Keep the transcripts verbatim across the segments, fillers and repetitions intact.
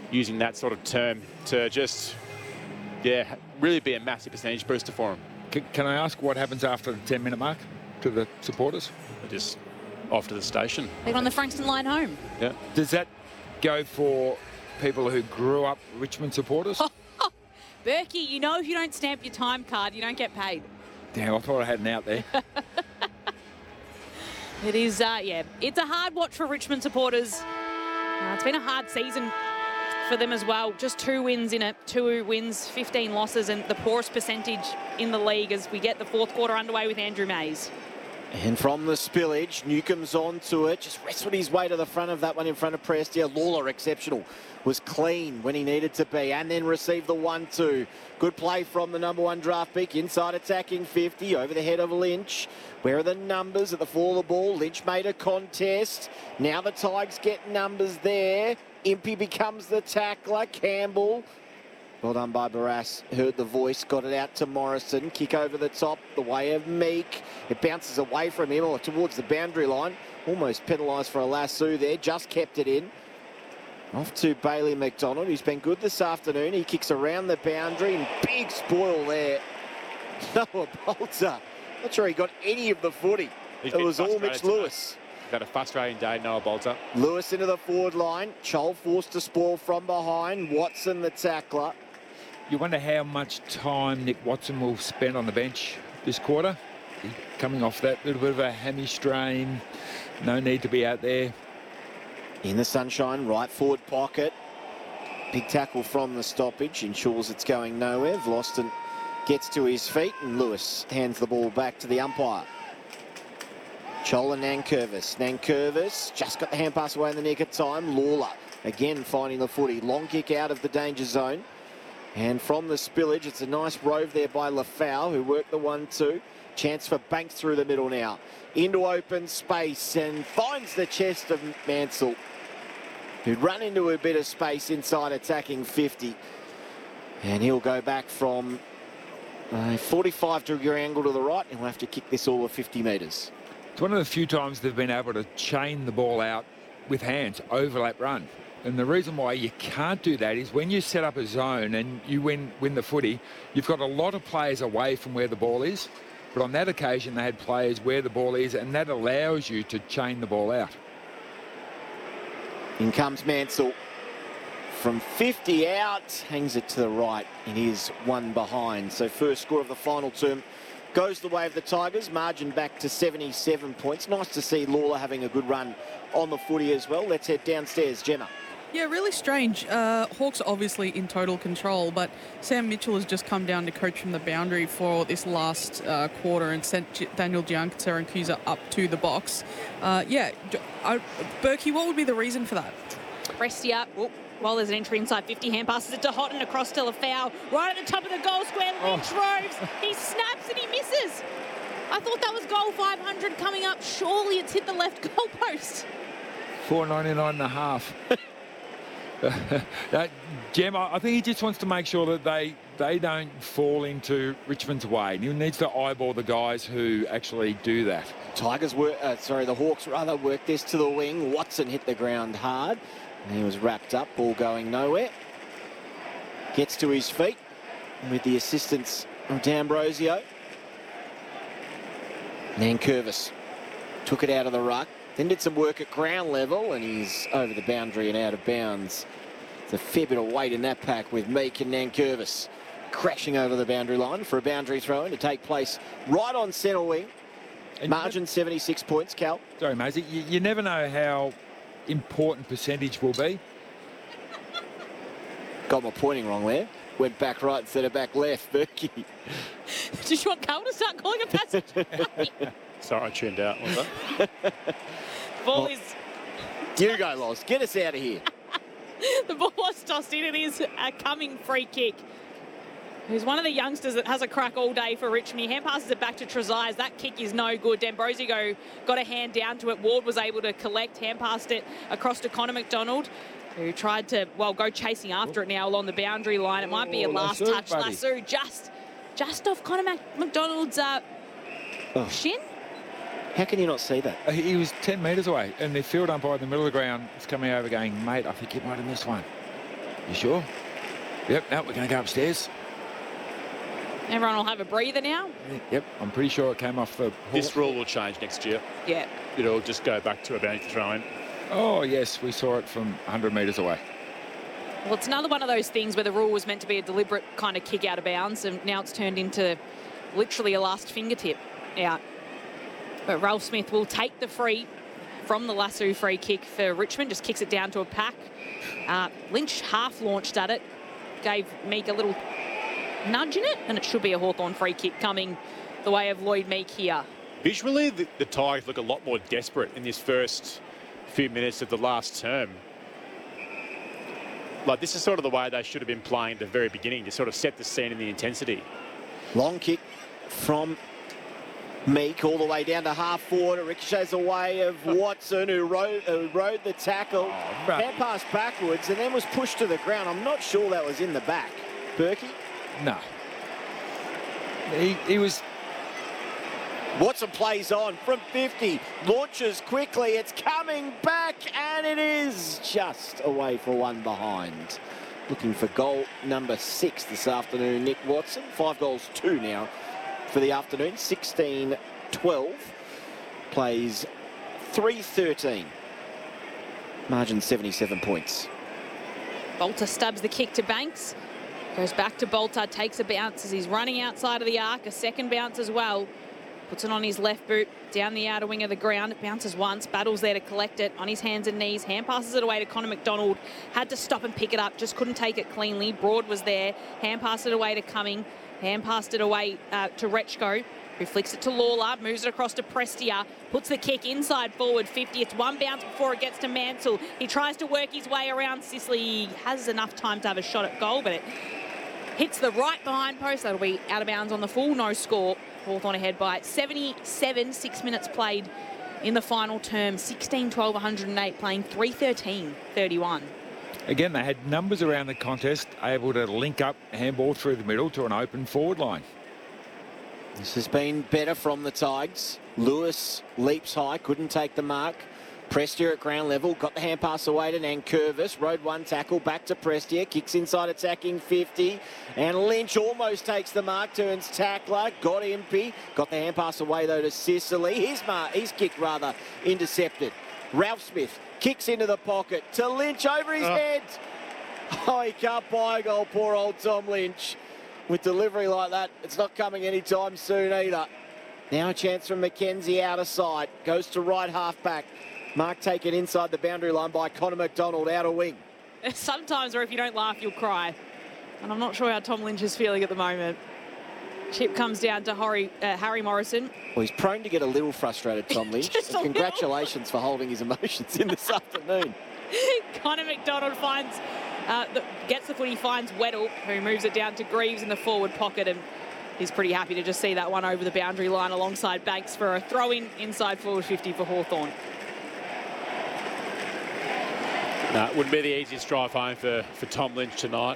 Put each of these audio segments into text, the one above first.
using that sort of term to just, yeah, really be a massive percentage booster for them. Can, can I ask what happens after the ten-minute mark to the supporters? They're just off to the station. They're on the Frankston line home. Yeah. Does that go for people who grew up Richmond supporters? Berkey, you know if you don't stamp your time card, you don't get paid. Damn, I thought I had an out there. It is, uh, yeah, it's a hard watch for Richmond supporters. Uh, it's been a hard season for them as well. Just two wins in it, two wins, fifteen losses, and the poorest percentage in the league as we get the fourth quarter underway with Andrew Mays. And from the spillage, Newcomb's onto it. Just wrestled his way to the front of that one in front of Prestia. Lawler, exceptional. Was clean when he needed to be and then received the one two. Good play from the number one draft pick. Inside attacking fifty over the head of Lynch. Where are the numbers at the fall of the ball? Lynch made a contest. Now the Tigers get numbers there. Impey becomes the tackler. Campbell. Well done by Barras. Heard the voice, got it out to Morrison. Kick over the top, the way of Meek. It bounces away from him or towards the boundary line. Almost penalised for a lasso there. Just kept it in. Off to Bailey McDonald, who's been good this afternoon. He kicks around the boundary and big spoil there. Noah Bolter. Not sure he got any of the footy. He's It was all Mitch tonight. Lewis. He's had a frustrating day, Noah Bolter. Lewis into the forward line. Chol forced to spoil from behind. Watson the tackler. You wonder how much time Nick Watson will spend on the bench this quarter. He's coming off that little bit of a hammy strain. No need to be out there. In the sunshine, right forward pocket. Big tackle from the stoppage. Ensures it's going nowhere. Vlosten gets to his feet and Lewis hands the ball back to the umpire. Chol and Nankervis. Nankervis just got the hand pass away in the nick of time. Lawler again finding the footy. Long kick out of the danger zone. And from the spillage, it's a nice rove there by Lafau, who worked the one two. Chance for Banks through the middle now. Into open space and finds the chest of Mansell, who'd run into a bit of space inside attacking fifty. And he'll go back from a forty-five degree angle to the right, and we'll have to kick this all of fifty metres. It's one of the few times they've been able to chain the ball out with hands, overlap run. And the reason why you can't do that is when you set up a zone and you win, win the footy, you've got a lot of players away from where the ball is. But on that occasion, they had players where the ball is, and that allows you to chain the ball out. In comes Mansell. From fifty out, hangs it to the right. It is one behind. So first score of the final term goes the way of the Tigers. Margin back to seventy-seven points. Nice to see Lawler having a good run on the footy as well. Let's head downstairs. Gemma. Yeah, really strange. Uh, Hawks are obviously in total control, but Sam Mitchell has just come down to coach from the boundary for this last uh, quarter and sent G- Daniel Giancarlo up to the box. Uh, yeah, I, Berkey, what would be the reason for that? Prestia, whoop, well, there's an entry inside fifty, hand passes it to Houghton across to Lafau, right at the top of the goal square. Lynch oh. roves, he snaps and he misses. I thought that was goal five hundred coming up. Surely it's hit the left goal post. four ninety-nine and a half. that, Gem, I think he just wants to make sure that they they don't fall into Richmond's way. He needs to eyeball the guys who actually do that. Tigers work, uh, sorry, the Hawks rather work this to the wing. Watson hit the ground hard. And he was wrapped up, ball going nowhere. Gets to his feet with the assistance of D'Ambrosio. Nankervis took it out of the ruck, then did some work at ground level, and he's over the boundary and out of bounds. There's a fair bit of weight in that pack with Meek and Nankervis crashing over the boundary line for a boundary throw-in to take place right on centre wing. And margin seventy-six points, Cal. Sorry, Maisie. You, you never know how important percentage will be. Got my pointing wrong there. Went back right instead of back left. Berkey. Did you want Cal to start calling a passage? Sorry, I tuned out. Was that? Ball well, is... You go, Loz. Get us out of here. The ball was tossed in. It is a coming free kick. He's one of the youngsters that has a crack all day for Richmond. He hand passes it back to Trezise. That kick is no good. D'Ambrosio got a hand down to it. Ward was able to collect, hand passed it across to Connor McDonald, who tried to, well, go chasing after it now along the boundary line. It might be a oh, last Lasso, touch. buddy. Lasso just, just off Connor Mac- McDonald's uh, oh. shin. How can you not see that? Uh, He was ten metres away, and the field umpire in the middle of the ground is coming over going, mate, I think you might have missed one. You sure? Yep, now we're going to go upstairs. Everyone will have a breather now. Yep, I'm pretty sure it came off the... This rule will change next year. Yeah. It'll just go back to a boundary throw-in. Oh, yes, we saw it from one hundred metres away. Well, it's another one of those things where the rule was meant to be a deliberate kind of kick out of bounds, and now it's turned into literally a last fingertip out. But Ralph Smith will take the free from the Lasso free kick for Richmond, just kicks it down to a pack. Uh, Lynch half launched at it, gave Meek a little nudge in it, and it should be a Hawthorn free kick coming the way of Lloyd Meek here. Visually, the, the Tigers look a lot more desperate in this first few minutes of the last term. Like, this is sort of the way they should have been playing at the very beginning to sort of set the scene and the intensity. Long kick from Meek all the way down to half forward. It ricochets away of Watson, who rode, uh, rode the tackle. Oh, right. Hand pass backwards and then was pushed to the ground. I'm not sure that was in the back. Berkey? No. He, he was... Watson plays on from fifty, launches quickly, it's coming back, and it is just away for one behind. Looking for goal number six this afternoon, Nick Watson. Five goals, two now for the afternoon, sixteen twelve. Plays three thirteen. Margin seventy-seven points. Bolter stabs the kick to Banks. Goes back to Bolter, takes a bounce as he's running outside of the arc. A second bounce as well. Puts it on his left boot, down the outer wing of the ground. It bounces once, battles there to collect it on his hands and knees. Hand passes it away to Connor McDonald. Had to stop and pick it up, just couldn't take it cleanly. Broad was there. Hand passed it away to Cumming. Hand passed it away uh, to Rechko, who flicks it to Lawler, moves it across to Prestia, puts the kick inside forward fifty. It's one bounce before it gets to Mansell. He tries to work his way around Sicily. He has enough time to have a shot at goal, but it hits the right behind post. That'll be out of bounds on the full, no score. Hawthorn ahead by seventy-seven, six minutes played in the final term. sixteen twelve, one hundred eight, playing three thirteen, thirty-one. Again, they had numbers around the contest, able to link up handball through the middle to an open forward line. This has been better from the Tigers. Lewis leaps high, couldn't take the mark. Prestia at ground level, got the hand pass away to Nankervis, rode one tackle, back to Prestia, kicks inside attacking fifty, and Lynch almost takes the mark, turns tackler, got Impey, got the hand pass away though to Sicily, his, mark, his kick rather intercepted. Ralph Smith kicks into the pocket to Lynch over his oh. head. Oh, he can't buy a goal, poor old Tom Lynch. With delivery like that, it's not coming anytime soon either. Now a chance from Mackenzie out of sight, goes to right half back. Mark taken inside the boundary line by Connor McDonald, outer wing. Sometimes, or if you don't laugh, you'll cry. And I'm not sure how Tom Lynch is feeling at the moment. Chip comes down to Harry, uh, Harry Morrison. Well, he's prone to get a little frustrated, Tom Lynch. So congratulations for holding his emotions in this afternoon. Connor McDonald finds, uh, the, gets the footy, finds Weddle, who moves it down to Greaves in the forward pocket, and he's pretty happy to just see that one over the boundary line alongside Banks for a throw-in inside forward fifty for Hawthorn. No, it wouldn't be the easiest drive home for, for Tom Lynch tonight.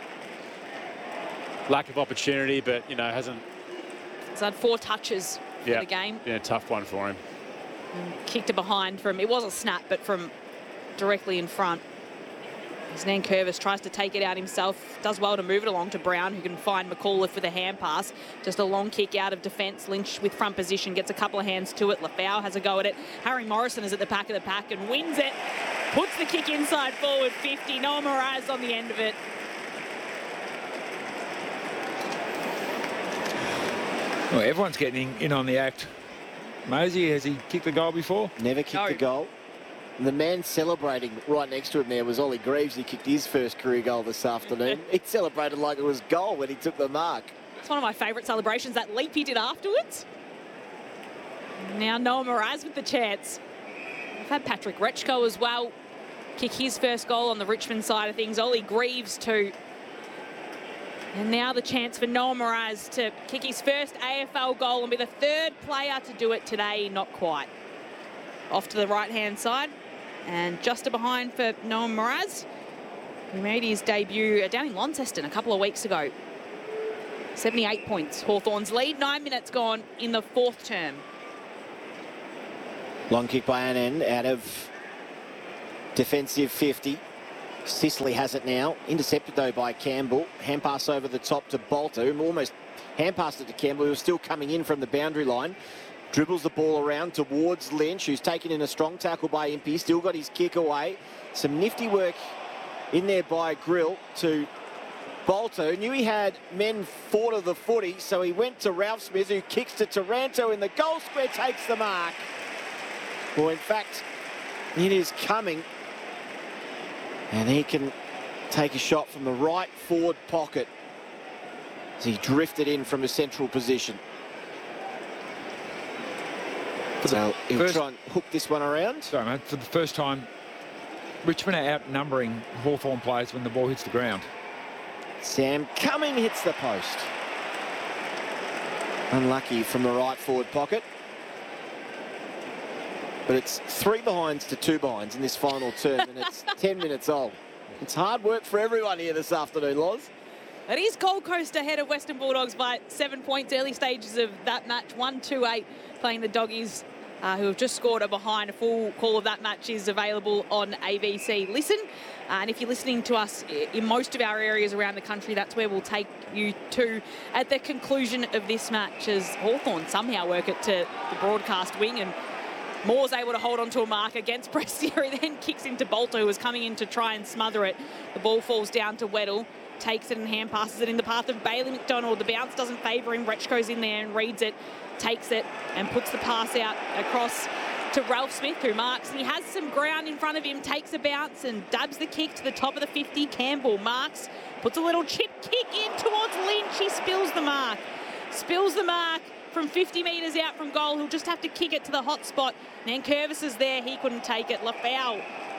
Lack of opportunity, but, you know, hasn't... He's had four touches for yeah, the game. Yeah, tough one for him. And kicked it behind from... It was a snap, but from directly in front. As Nankervis tries to take it out himself. Does well to move it along to Brown, who can find McAuliffe with a hand pass. Just a long kick out of defence. Lynch with front position, gets a couple of hands to it. Lafau has a go at it. Harry Morrison is at the back of the pack and wins it. Puts the kick inside forward fifty. Noah Moraz on the end of it. Well, everyone's getting in on the act. Mosey, has he kicked the goal before? Never kicked No. the goal. The man celebrating right next to him there was Ollie Greaves. He kicked his first career goal this afternoon. He celebrated like it was goal when he took the mark. It's one of my favourite celebrations, that leap he did afterwards. Now Noah Moraz with the chance. We've had Patrick Rechko as well kick his first goal on the Richmond side of things. Ollie Greaves too. And now the chance for Noah Moraz to kick his first A F L goal and be the third player to do it today. Not quite. Off to the right-hand side. And just a behind for Noah Moraz, who made his debut down in Launceston a couple of weeks ago. seventy-eight points. Hawthorn's lead. Nine minutes gone in the fourth term. Long kick by Annan out of defensive fifty. Sicily has it now. Intercepted, though, by Campbell. Hand pass over the top to Bolter. Almost hand passed it to Campbell, who was still coming in from the boundary line. Dribbles the ball around towards Lynch, who's taken in a strong tackle by Impey. Still got his kick away. Some nifty work in there by Grill to Bolter, who knew he had men forward of the footy, so he went to Ralph Smith, who kicks to Taranto in the goal square, takes the mark. Well, in fact, it is coming. And he can take a shot from the right forward pocket as he drifted in from a central position. So he'll first, try and hook this one around. Sorry, mate. For the first time, Richmond are outnumbering Hawthorn players when the ball hits the ground. Sam Cumming hits the post. Unlucky from the right forward pocket. But it's three behinds to two behinds in this final term, and it's ten minutes old. It's hard work for everyone here this afternoon, Loz. It is Gold Coast ahead of Western Bulldogs by seven points. Early stages of that match, one two eight, playing the Doggies, uh, who have just scored a behind. A full call of that match is available on A B C Listen. Uh, and if you're listening to us in most of our areas around the country, that's where we'll take you to at the conclusion of this match, as Hawthorn somehow work it to the broadcast wing, and Moore's able to hold on to a mark against Prestia, who then kicks into Bolter, who was coming in to try and smother it. The ball falls down to Weddle, takes it and hand passes it in the path of Bailey McDonald. The bounce doesn't favour him. Rechko's in there and reads it, takes it and puts the pass out across to Ralph Smith, who marks. And he has some ground in front of him, takes a bounce and dabs the kick to the top of the fifty. Campbell marks, puts a little chip kick in towards Lynch. He spills the mark. Spills the mark from fifty metres out from goal. He'll just have to kick it to the hot spot. Nankervis is there. He couldn't take it. Lafau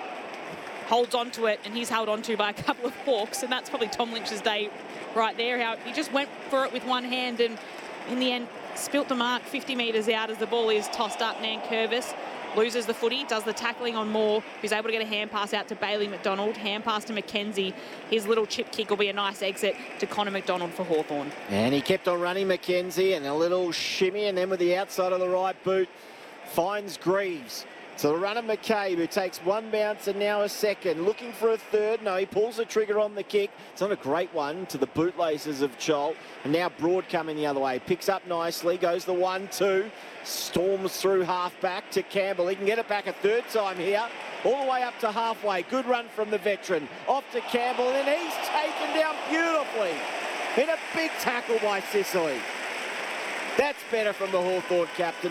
holds on to it, and he's held on to by a couple of Hawks, and that's probably Tom Lynch's day right there. How he just went for it with one hand and in the end spilt the mark fifty metres out as the ball is tossed up. Nankervis loses the footy, does the tackling on Moore, who's able to get a hand pass out to Bailey McDonald, hand pass to McKenzie. His little chip kick will be a nice exit to Connor McDonald for Hawthorn. And he kept on running, McKenzie, and a little shimmy, and then with the outside of the right boot, finds Greaves. So the runner McCabe, who takes one bounce and now a second, looking for a third. No, he pulls the trigger on the kick. It's not a great one to the bootlaces of Chol. And now Broad coming the other way. Picks up nicely, goes the one two, storms through half back to Campbell. He can get it back a third time here, all the way up to halfway. Good run from the veteran. Off to Campbell, and he's taken down beautifully. In a big tackle by Sicily. That's better from the Hawthorn captain.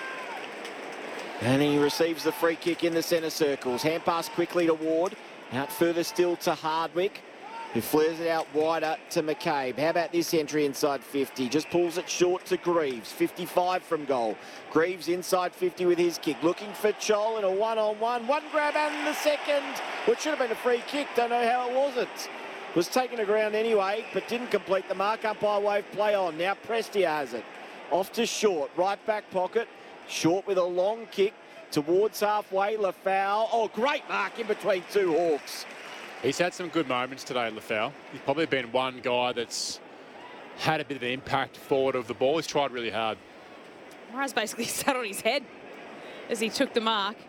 And he receives the free kick in the centre circles. Hand pass quickly to Ward. Out further still to Hardwick, who flares it out wider to McCabe. How about this entry inside fifty? Just pulls it short to Greaves. fifty-five from goal. Greaves inside fifty with his kick. Looking for Chol in a one-on-one. One grab and the second. Which should have been a free kick. Don't know how it wasn't. Was taken to ground anyway, but didn't complete the mark. Umpire wave play on. Now Prestia has it. Off to Short. Right back pocket. Short with a long kick towards halfway. Lafau. Oh, great mark in between two Hawks. He's had some good moments today, Lafau. He's probably been one guy that's had a bit of an impact forward of the ball. He's tried really hard. Morris basically sat on his head as he took the mark.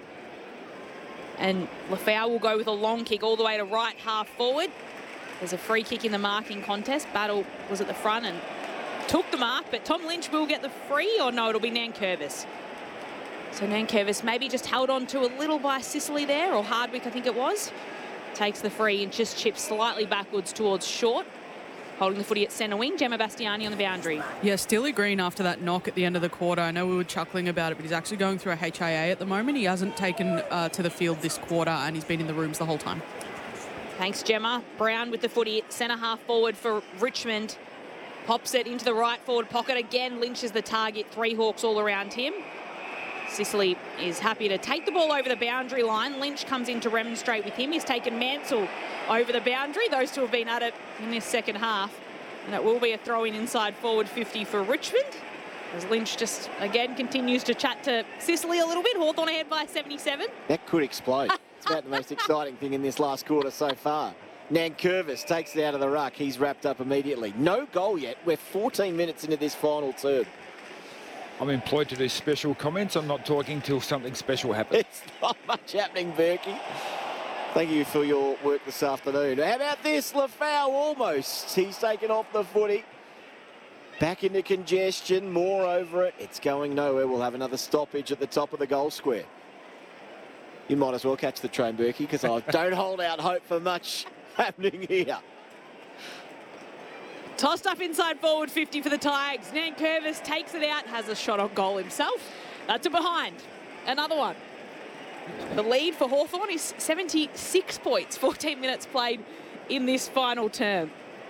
And Lafau will go with a long kick all the way to right half forward. There's a free kick in the marking contest. Battle was at the front and took the mark, but Tom Lynch will get the free, or no, it'll be Nankervis. So Nankervis maybe just held on to a little by Sicily there, or Hardwick I think it was. Takes the free and just chips slightly backwards towards Short. Holding the footy at centre wing, Gemma Bastiani on the boundary. Yeah, Steely Green after that knock at the end of the quarter. I know we were chuckling about it, but he's actually going through a H I A at the moment. He hasn't taken uh, to the field this quarter, and he's been in the rooms the whole time. Thanks, Gemma. Brown with the footy at centre half forward for Richmond. Pops it into the right forward pocket. Again, Lynch is the target. Three Hawks all around him. Sicily is happy to take the ball over the boundary line. Lynch comes in to remonstrate with him. He's taken Mansell over the boundary. Those two have been at it in this second half. And it will be a throw-in inside forward fifty for Richmond, as Lynch just, again, continues to chat to Sicily a little bit. Hawthorn ahead by seventy-seven. That could explode. It's about the most exciting thing in this last quarter so far. Nankervis takes it out of the ruck. He's wrapped up immediately. No goal yet. We're fourteen minutes into this final term. I'm employed to do special comments. I'm not talking till something special happens. It's not much happening, Berkey. Thank you for your work this afternoon. How about this? Lafau almost. He's taken off the footy. Back into congestion, more over it. It's going nowhere. We'll have another stoppage at the top of the goal square. You might as well catch the train, Berkey, because I don't hold out hope for much happening here. Tossed up inside forward fifty for the Tigers. Nankervis takes it out, has a shot on goal himself. That's a behind. Another one. The lead for Hawthorn is seventy-six points, fourteen minutes played in this final term.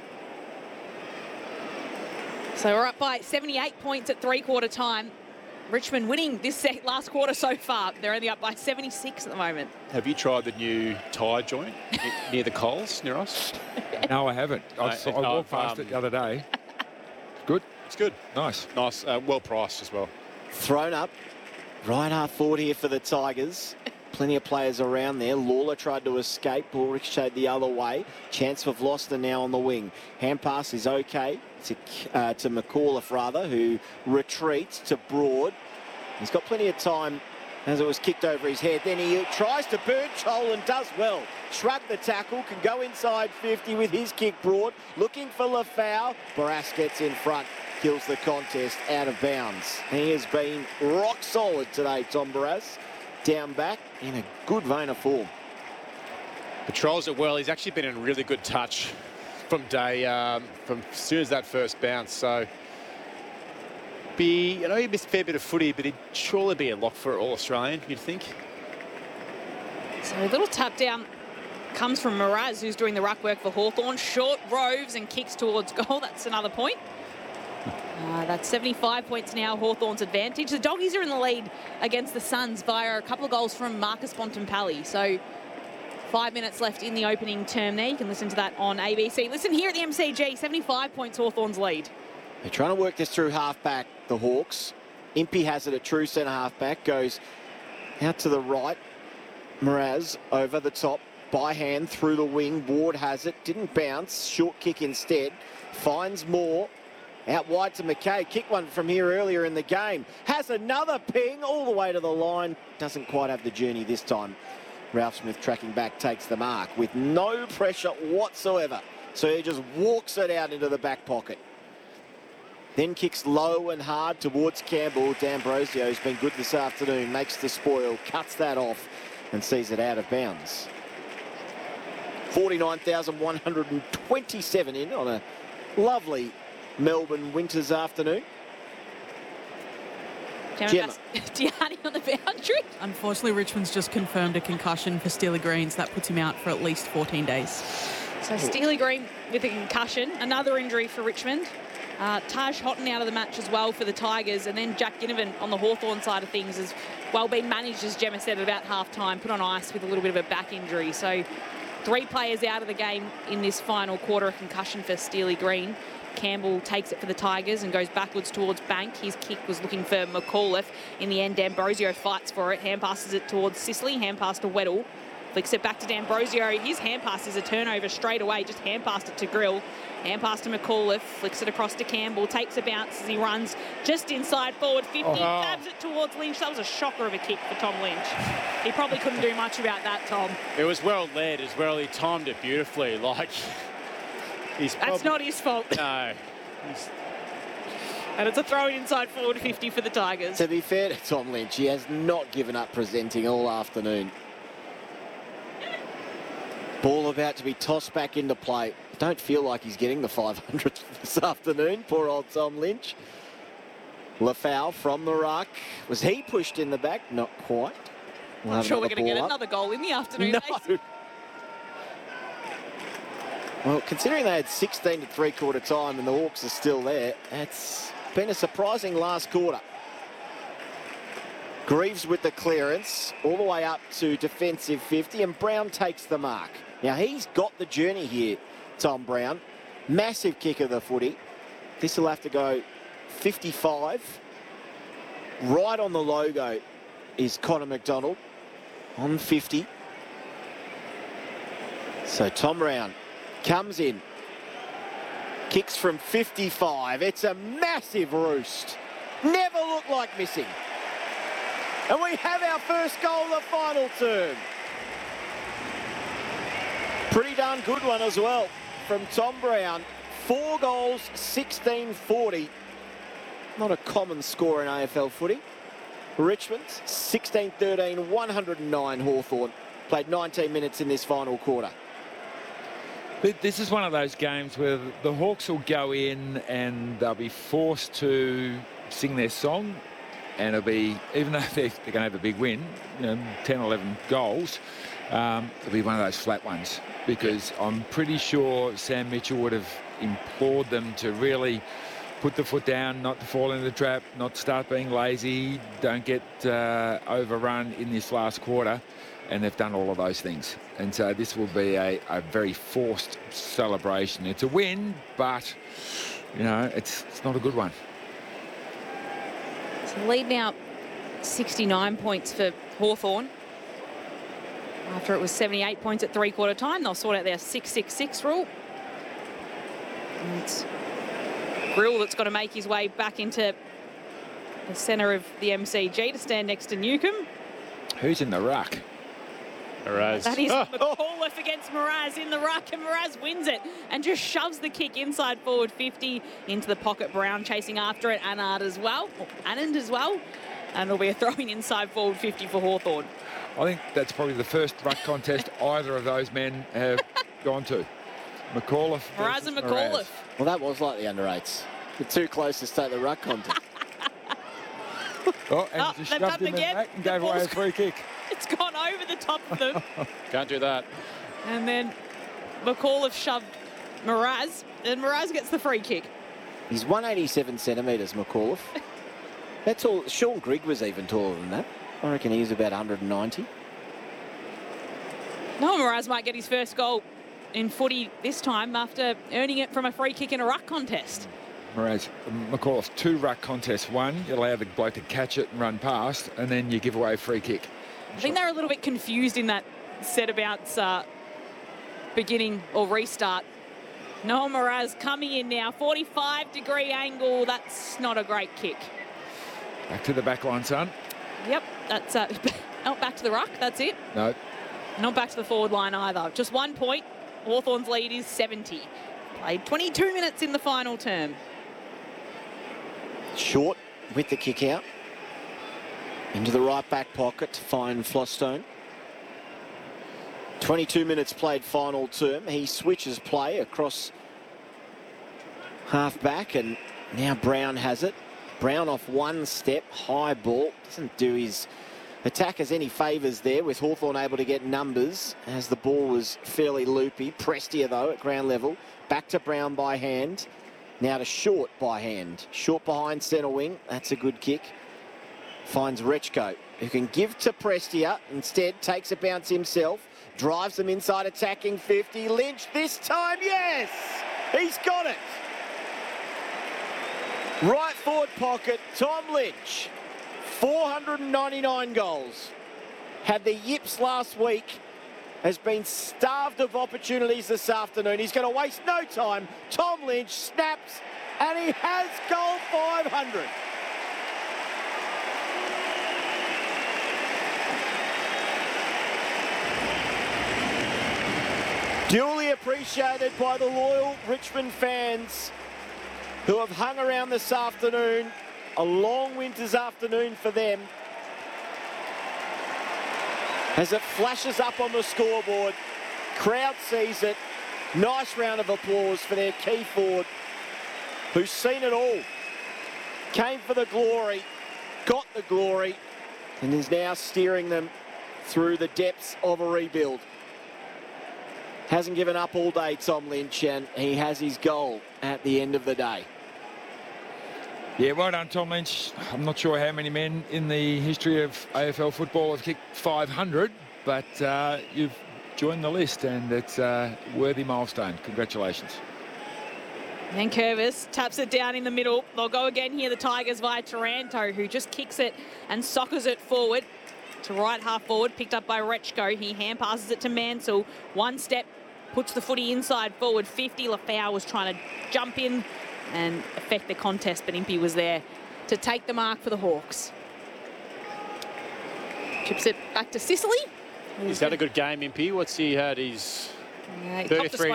So we're up by seventy-eight points at three-quarter time. Richmond winning this last quarter so far. They're only up by seventy-six at the moment. Have you tried the new tyre joint near the Coles, near us? No, I haven't. I, No, saw, it- I walked I've, past um, it the other day. Good. It's good. Nice. Nice. Uh, well priced as well. Thrown up. Right half forward here for the Tigers. Plenty of players around there. Lawler tried to escape. Ball ricocheted the other way. Chance for Vloster now on the wing. Hand pass is okay to, uh, to McAuliffe, rather, who retreats to Broad. He's got plenty of time as it was kicked over his head. Then he tries to burn Chol and does well. Shrug the tackle, can go inside fifty with his kick. Broad looking for Lafau. Barras gets in front, kills the contest out of bounds. He has been rock solid today, Tom Barras. Down back in a good vein of form. Patrols it well. He's actually been in really good touch from day, um, from as soon as that first bounce. So, be, I know he missed a fair bit of footy, but he'd surely be a lock for All Australian, you'd think. So a little tap down comes from Miraz, who's doing the ruck work for Hawthorn. Short roves and kicks towards goal. That's another point. Uh, that's seventy-five points now, Hawthorn's advantage. The Doggies are in the lead against the Suns via a couple of goals from Marcus Bontempelli. So five minutes left in the opening term there. You can listen to that on A B C. Listen here at the M C G, seventy-five points Hawthorn's lead. They're trying to work this through half-back, the Hawks. Impey has it at true centre half-back, goes out to the right. Miraz over the top, by hand through the wing. Ward has it, didn't bounce, short kick instead. Finds more. Out wide to McKay. Kick one from here earlier in the game. Has another ping all the way to the line. Doesn't quite have the journey this time. Ralph Smith tracking back takes the mark with no pressure whatsoever. So he just walks it out into the back pocket. Then kicks low and hard towards Campbell. D'Ambrosio has been good this afternoon. Makes the spoil, cuts that off and sees it out of bounds. forty-nine thousand one hundred twenty-seven in on a lovely Melbourne winter's afternoon. Gemma. Tiani on the boundary. Unfortunately, Richmond's just confirmed a concussion for Steely Greens. That puts him out for at least fourteen days. So Steely Green with a concussion. Another injury for Richmond. Uh, Taj Houghton out of the match as well for the Tigers. And then Jack Ginnivan on the Hawthorn side of things has well been managed, as Gemma said, at about half-time, put on ice with a little bit of a back injury. So three players out of the game in this final quarter, a concussion for Steely Green. Campbell takes it for the Tigers and goes backwards towards Bank. His kick was looking for McAuliffe. In the end, D'Ambrosio fights for it. Hand passes it towards Sicily. Hand pass to Weddle. Flicks it back to D'Ambrosio. His hand pass is a turnover straight away. Just hand passed it to Grill. Hand pass to McAuliffe. Flicks it across to Campbell. Takes a bounce as he runs just inside forward fifty. Oh. Stabs it towards Lynch. That was a shocker of a kick for Tom Lynch. He probably couldn't do much about that, Tom. It was well led as well. He timed it beautifully. Like, he's That's not his fault. No. He's, And it's a throw inside forward fifty for the Tigers. To be fair to Tom Lynch, he has not given up presenting all afternoon. Ball about to be tossed back into play. Don't feel like he's getting the five hundred this afternoon. Poor old Tom Lynch. Lafau from the ruck. Was he pushed in the back? Not quite. We'll I'm have sure we're another going to get ball up. another goal in the afternoon. No. Mason. Well, considering they had sixteen to three-quarter time and the Hawks are still there, it's been a surprising last quarter. Greaves with the clearance, all the way up to defensive fifty, and Brown takes the mark. Now, he's got the journey here, Tom Brown. Massive kick of the footy. This will have to go fifty-five. Right on the logo is Connor McDonald on fifty. So Tom Brown comes in, kicks from fifty-five. It's a massive roost. Never looked like missing. And we have our first goal of the final term. Pretty darn good one as well from Tom Brown. Four goals, sixteen forty. Not a common score in A F L footy. Richmond, sixteen thirteen, one hundred nine Hawthorn. Played nineteen minutes in this final quarter. This is one of those games where the Hawks will go in and they'll be forced to sing their song, and it'll be, even though they're, they're going to have a big win, you know, ten, eleven goals, um, it'll be one of those flat ones, because I'm pretty sure Sam Mitchell would have implored them to really put the foot down, not to fall into the trap, not start being lazy, don't get uh, overrun in this last quarter. And they've done all of those things. And so this will be a, a very forced celebration. It's a win, but, you know, it's, it's not a good one. So lead now sixty-nine points for Hawthorn. After it was seventy-eight points at three-quarter time, they'll sort out their six six six rule. And it's Grill that's got to make his way back into the centre of the M C G to stand next to Newcombe. Who's in the ruck? Mraz. That is Oh. McAuliffe against Mraz in the ruck, and Mraz wins it and just shoves the kick inside forward fifty into the pocket. Brown chasing after it, Annard as well, or Anand as well, and it'll be a throw-in inside forward fifty for Hawthorn. I think that's probably the first ruck contest either of those men have gone to. McAuliffe Mraz versus and Mraz. McAuliffe. Well, that was like the under eights. The two closest to the ruck contest. Oh, and Oh, just they've shoved done him it in again. back and The gave away a ball's- free kick. It's gone over the top of them. Can't do that. And then McAuliffe shoved Mraz, and Mraz gets the free kick. He's one eighty-seven centimetres, McAuliffe. That's all. Sean Grigg was even taller than that. I reckon he was about one ninety. No, Mraz might get his first goal in footy this time after earning it from a free kick in a ruck contest. Whereas McAuliffe, two ruck contests. One, you allow the bloke to catch it and run past, and then you give away a free kick. I think they're a little bit confused in that set about uh, beginning or restart. Noah Mraz coming in now, forty-five degree angle. That's not a great kick. Back to the back line, son. Yep, that's uh, not back to the ruck. That's it. No. Not back to the forward line either. Just one point. Hawthorn's lead is seventy. Played twenty-two minutes in the final term. Short with the kick out. Into the right back pocket to find Flostone. twenty-two minutes played final term. He switches play across half back, and now Brown has it. Brown off one step, high ball. Doesn't do his attackers any favours there, with Hawthorn able to get numbers as the ball was fairly loopy. Prestia, though, at ground level. Back to Brown by hand. Now to Short by hand. Short behind centre wing. That's a good kick. Finds Rechko, who can give to Prestia. Instead, takes a bounce himself. Drives them inside attacking fifty. Lynch this time, yes! He's got it! Right forward pocket, Tom Lynch. four hundred ninety-nine goals. Had the yips last week. Has been starved of opportunities this afternoon. He's going to waste no time. Tom Lynch snaps, and he has goal five hundred. Duly appreciated by the loyal Richmond fans who have hung around this afternoon. A long winter's afternoon for them. As it flashes up on the scoreboard, crowd sees it. Nice round of applause for their key forward, who's seen it all. Came for the glory, got the glory, and is now steering them through the depths of a rebuild. Hasn't given up all day, Tom Lynch, and he has his goal at the end of the day. Yeah, well done, Tom Lynch. I'm not sure how many men in the history of A F L football have kicked five hundred, but uh, you've joined the list, and it's a worthy milestone. Congratulations. And Curvis taps it down in the middle. They'll go again here, the Tigers, via Taranto, who just kicks it and soccers it forward to right half forward, picked up by Rechko. He hand passes it to Mansell. One step, puts the footy inside forward fifty. Lafau was trying to jump in and affect the contest, but Impey was there to take the mark for the Hawks. Chips it back to Sicily. He's had a good game, Impey. What's he had? He's Yeah, he copped a thirty-three